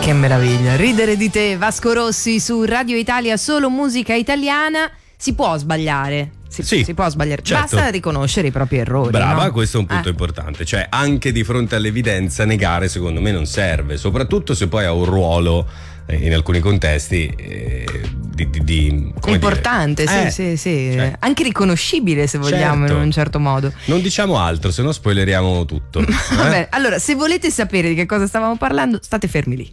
Che meraviglia, ridere di te, Vasco Rossi su Radio Italia, solo musica italiana. Si può sbagliare. Si può sbagliare, certo. Basta riconoscere i propri errori. Brava, no? Questo è un punto importante. Cioè, anche di fronte all'evidenza negare secondo me non serve, soprattutto se poi ha un ruolo in alcuni contesti importante, dire? sì. Cioè, anche riconoscibile, se vogliamo, certo. in un certo modo. Non diciamo altro, se no spoileriamo tutto. Vabbè, allora, se volete sapere di che cosa stavamo parlando, state fermi lì.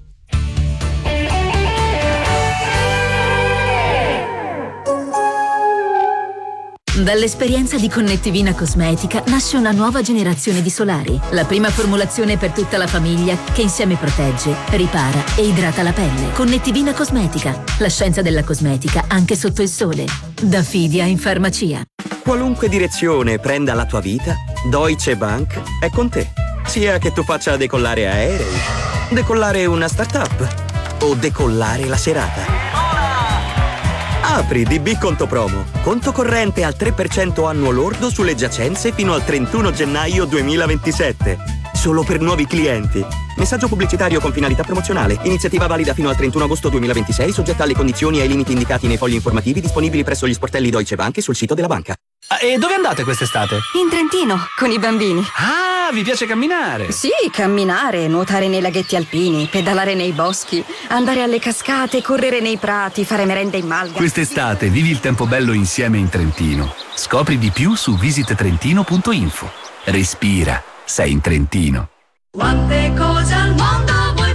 Dall'esperienza di Connettivina Cosmetica nasce una nuova generazione di solari. La prima formulazione per tutta la famiglia che insieme protegge, ripara e idrata la pelle. Connettivina Cosmetica, la scienza della cosmetica anche sotto il sole. Da Fidia in farmacia. Qualunque direzione prenda la tua vita, Deutsche Bank è con te. Sia che tu faccia decollare aerei, decollare una startup o decollare la serata. Apri DB Conto Promo. Conto corrente al 3% annuo lordo sulle giacenze fino al 31 gennaio 2027. Solo per nuovi clienti. Messaggio pubblicitario con finalità promozionale. Iniziativa valida fino al 31 agosto 2026, soggetta alle condizioni e ai limiti indicati nei fogli informativi disponibili presso gli sportelli Deutsche Bank e sul sito della banca. E dove andate quest'estate? In Trentino, con i bambini. Ah, vi piace camminare? Sì, camminare, nuotare nei laghetti alpini, pedalare nei boschi, andare alle cascate, correre nei prati, fare merenda in malga. Quest'estate vivi il tempo bello insieme in Trentino. Scopri di più su visittrentino.info. Respira, sei in Trentino. Quante cose al mondo vuoi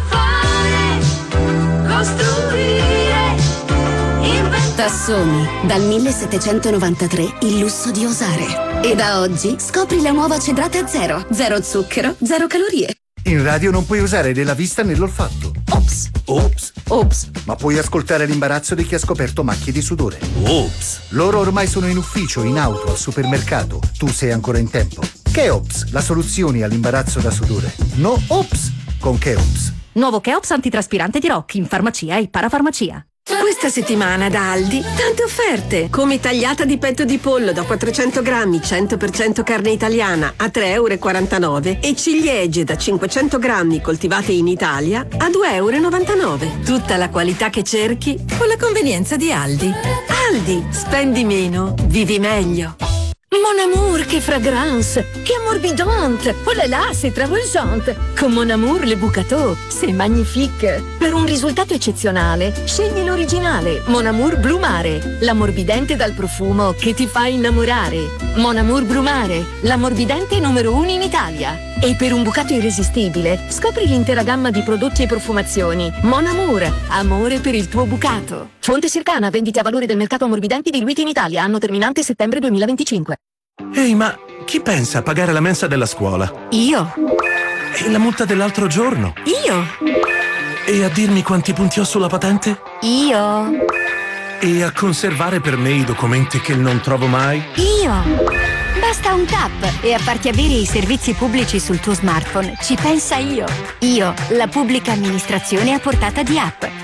fare? Costruire, inventare. Tassoni, dal 1793 il lusso di osare. E da oggi scopri la nuova cedrata zero. Zero zucchero, zero calorie. In radio non puoi usare né la vista né l'olfatto. Ops. Ops. Ops. Ma puoi ascoltare l'imbarazzo di chi ha scoperto macchie di sudore. Ops. Loro ormai sono in ufficio, in auto, al supermercato. Tu sei ancora in tempo. Keops, la soluzione all'imbarazzo da sudore. No Ops con Keops. Nuovo Keops antitraspirante di Rock in farmacia e parafarmacia. Questa settimana da Aldi, tante offerte, come tagliata di petto di pollo da 400 grammi, 100% carne italiana a 3,49 € e ciliegie da 500 grammi coltivate in Italia a 2,99 €. Tutta la qualità che cerchi con la convenienza di Aldi. Aldi, spendi meno, vivi meglio. Mon amour, che fragrance, che ammorbidante. Oh là là, c'est travolgente. Con Mon amour, le Bucato, c'est magnifique. Per un risultato eccezionale, scegli l'originale. Mon amour Blu Mare, l'ammorbidente dal profumo che ti fa innamorare. Mon amour Blu Mare, l'ammorbidente numero 1 in Italia. E per un bucato irresistibile, scopri l'intera gamma di prodotti e profumazioni. Mon amour, amore per il tuo bucato. Fonte Circana, vendite a valore del mercato ammorbidenti diluiti in Italia, anno terminante settembre 2025. Ehi, ma chi pensa a pagare la mensa della scuola? Io. E la multa dell'altro giorno? Io. E a dirmi quanti punti ho sulla patente? Io. E a conservare per me i documenti che non trovo mai? Io. Basta un tap e a farti avere i servizi pubblici sul tuo smartphone ci pensa Io. Io, la pubblica amministrazione a portata di app.